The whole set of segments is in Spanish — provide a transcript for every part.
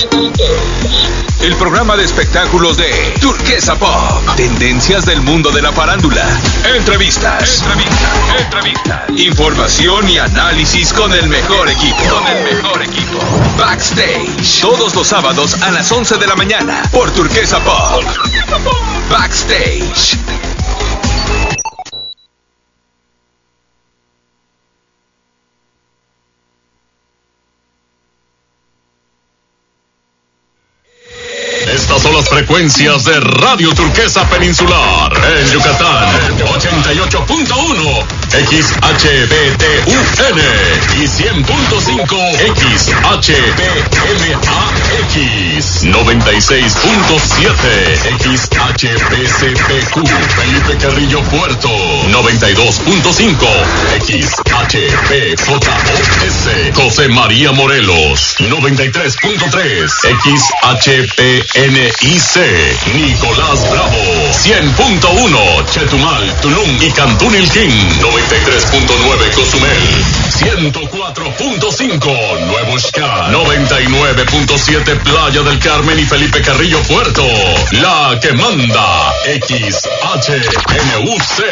El programa de espectáculos de Turquesa Pop. Tendencias del mundo de la farándula. Entrevistas. Información y análisis con el mejor equipo. Backstage. Todos los sábados a las 11 de la mañana por Turquesa Pop. Backstage. Estas son las frecuencias de Radio Turquesa Peninsular. En Yucatán, 88.1 XHBTUN y 100.5 XHBMAX, 96.7 XHBCPQ, Felipe Carrillo Puerto, 92.5 XHBJOS, José María Morelos, 93.3 XHPNIC, Nicolás Bravo, 100.1 Chetumal, Tulum y Cantún Ilquín, 93.9 Cozumel, 104.5 Nuevo Xcal, 99.7 Playa del Carmen y Felipe Carrillo Puerto, la que manda, XHNUC,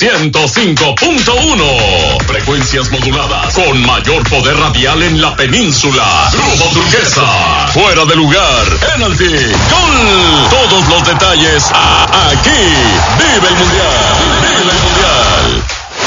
105.1, frecuencias moduladas con mayor poder radial en la península. Grupo Turquesa, fuera de lugar, penalti, gol, todos los detalles aquí. Vive el Mundial, vive el Mundial.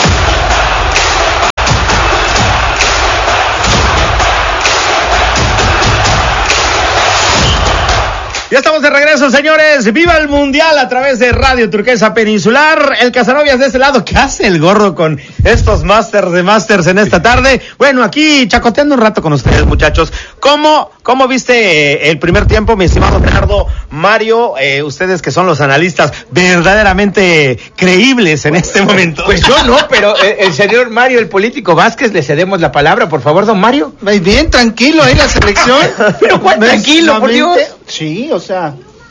Ya estamos de regreso, señores. ¡Viva el Mundial! A través de Radio Turquesa Peninsular. El Casanovias de este lado. ¿Qué hace el gorro con estos Masters de Masters en esta tarde? Bueno, aquí chacoteando un rato con ustedes, muchachos. ¿Cómo viste el primer tiempo, mi estimado Gerardo, Mario? Ustedes que son los analistas verdaderamente creíbles en este momento. Pues yo no, pero el señor Mario, el político Vázquez, le cedemos la palabra, por favor, don Mario. Bien, tranquilo ahí la selección. Pero ¿cuál tranquilo, por Dios? Sí, o sea,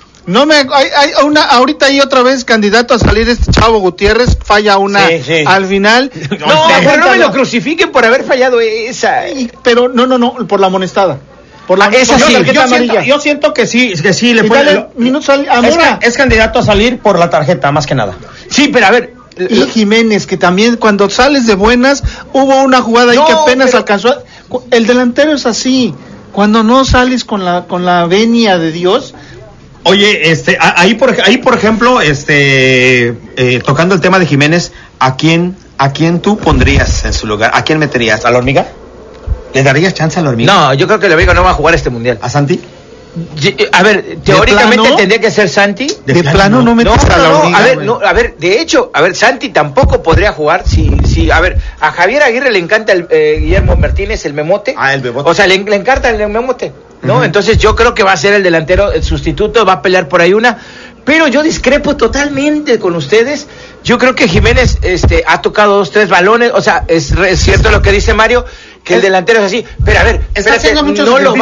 ahorita hay otra vez candidato a salir este Chavo Gutiérrez, falla una sí. Al final. No, pero no me lo crucifiquen por haber fallado esa. Pero no, por la amonestada. Por la esa sí, tarjeta amarilla. Yo siento que sí le puede. Es candidato a salir por la tarjeta, más que nada. Sí, pero a ver. Y Jiménez, que también cuando sales de buenas, hubo una jugada ahí que apenas alcanzó. El delantero es así. Cuando no sales con la venia de Dios. Oye, ahí por ejemplo, tocando el tema de Jiménez, ¿a quién tú pondrías en su lugar? ¿A quién meterías? ¿A la Hormiga? ¿Le darías chance a la Hormiga? No, yo creo que la Hormiga no va a jugar este mundial. ¿A Santi? A ver, teóricamente tendría que ser Santi. De plano no metes a la Hormiga. A ver, de hecho, Santi tampoco podría jugar si a ver, a Javier Aguirre le encanta el Guillermo Martínez, el Memote. El Bebote. O sea, le encanta el Memote, ¿no? Uh-huh. Entonces yo creo que va a ser el delantero, el sustituto, va a pelear por ahí una. Pero yo discrepo totalmente con ustedes. Yo creo que Jiménez ha tocado 2-3 balones. O sea, es cierto lo que dice Mario, que el delantero es así. Pero a ver, no lo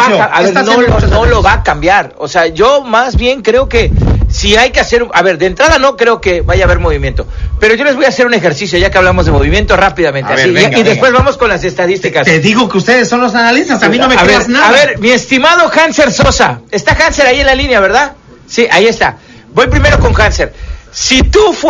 va a cambiar. O sea, yo más bien creo que si hay que hacer... A ver, de entrada no creo que vaya a haber movimiento. Pero yo les voy a hacer un ejercicio, ya que hablamos de movimiento, rápidamente. Venga. Después vamos con las estadísticas. Te digo que ustedes son los analistas, a mí no me creas nada. A ver, mi estimado Hanser Sosa. Está Hanser ahí en la línea, ¿verdad? Sí, ahí está. Voy primero con Hanser. Si tú